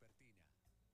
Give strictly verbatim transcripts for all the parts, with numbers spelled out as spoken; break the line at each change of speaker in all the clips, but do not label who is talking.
vespertina.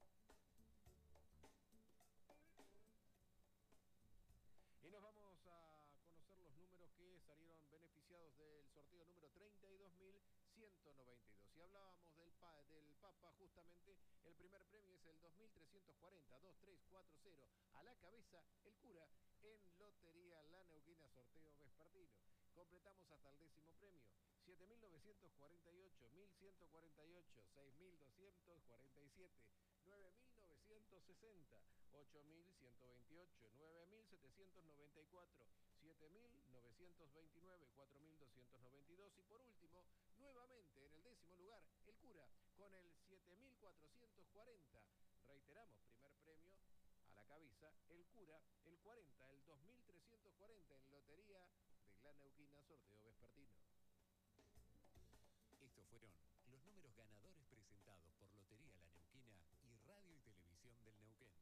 Y nos vamos a conocer los números que salieron beneficiados del sorteo número treinta y dos mil ciento noventa y dos. Si hablábamos del, pa, del Papa, justamente el primer premio es el dos mil trescientos cuarenta, dos tres cuatro cero. A la cabeza, el cura en Lotería La Neuquina, sorteo vespertino. Completamos hasta el décimo premio. siete mil novecientos cuarenta y ocho, mil ciento cuarenta y ocho, seis mil doscientos cuarenta y siete, nueve mil novecientos sesenta, ocho mil ciento veintiocho, nueve mil setecientos noventa y cuatro, siete mil novecientos veintinueve, cuatro mil doscientos noventa y dos y por último, nuevamente en el décimo lugar, el cura con el siete mil cuatrocientos cuarenta. Reiteramos, primer premio a la cabeza, el cura, el cuarenta, el dos mil trescientos cuarenta en Lotería de La Neuquina, sorteo vespertino.
Estos fueron los números ganadores presentados por Lotería La Neuquina y Radio y Televisión del Neuquén.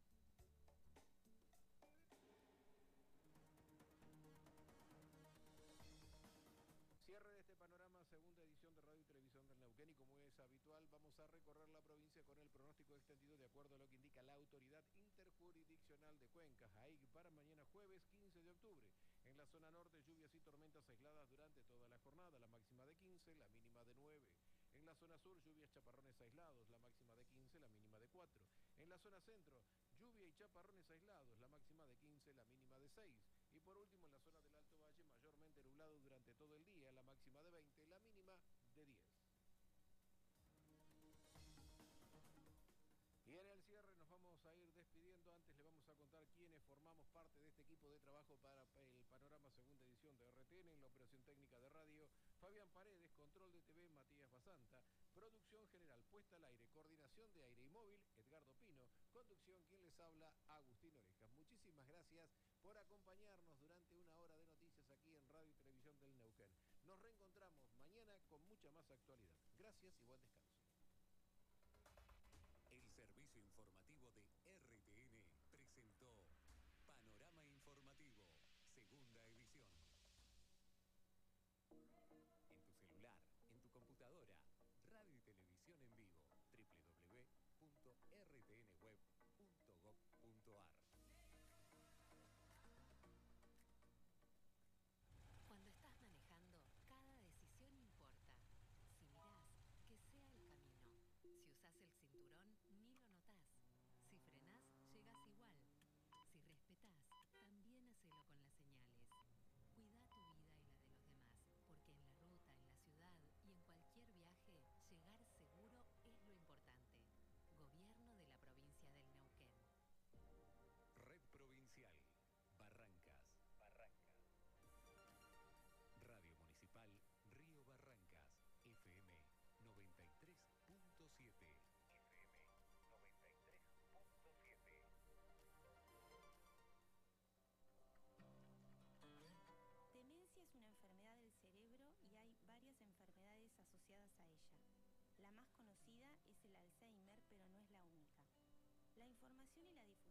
Cierre de este panorama, segunda edición de Radio y Televisión del Neuquén, y como es habitual, vamos a recorrer la provincia con el pronóstico extendido de acuerdo a lo que indica la Autoridad Interjurisdiccional de Cuencas, A I C, para mañana jueves quince de octubre. En la zona norte, lluvias y tormentas aisladas durante toda la jornada, la máxima de quince, la mínima de nueve. En la zona sur, lluvias, chaparrones aislados, la máxima de quince, la mínima de cuatro. En la zona centro, lluvia y chaparrones aislados, la máxima de quince, la mínima de seis. Y por último, en la zona del Alto Valle, mayormente nublado durante todo el día, la máxima de veinte, la mínima de diez. Y en el cierre nos vamos a ir despidiendo. Antes le vamos a contar quiénes formamos parte de este equipo de trabajo para el Panorama segunda edición de R T N. En la operación técnica de radio, Fabián Paredes; control de T V, Matías Basanta; producción general, puesta al aire, coordinación de aire y móvil, Edgardo Pino; conducción, quien les habla, Agustín Orejas. Muchísimas gracias por acompañarnos durante una hora de noticias aquí en Radio y Televisión del Neuquén. Nos reencontramos mañana con mucha más actualidad. Gracias y buen descanso.
El servicio informativo de R T N presentó Panorama Informativo, segunda edición. En tu celular, en tu computadora, radio y televisión en vivo, doble u doble u doble u punto r t n web punto gob punto a r.
Cuando estás manejando, cada decisión importa. Si mirás, que sea el camino. Si usás el cinturón, ni lo notás. Si frenás, llegás igual. Si respetás, también hacelo con las señales. Cuida tu vida y la de los demás, porque en la ruta, en la ciudad y en cualquier viaje, llegar seguro es lo importante. Gobierno de la provincia del Neuquén.
Red Provincial, Barrancas. Barrancas. Radio Municipal Río Barrancas, F M noventa y tres punto siete. F M noventa y tres punto siete.
Demencia es una enfermedad del cerebro y hay varias enfermedades asociadas a ella. La más conocida es el Alzheimer, pero no es la única. La información y la difusión